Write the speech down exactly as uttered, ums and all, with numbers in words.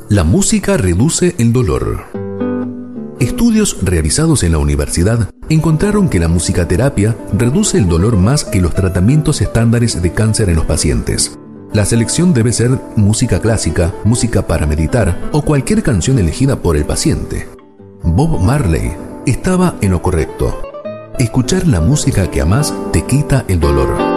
La música reduce el dolor. Estudios realizados en la universidad encontraron que la musicaterapia reduce el dolor más que los tratamientos estándares de cáncer en los pacientes. La selección debe ser música clásica, música para meditar o cualquier canción elegida por el paciente. Bob Marley estaba en lo correcto. Escuchar la música que amás te quita el dolor.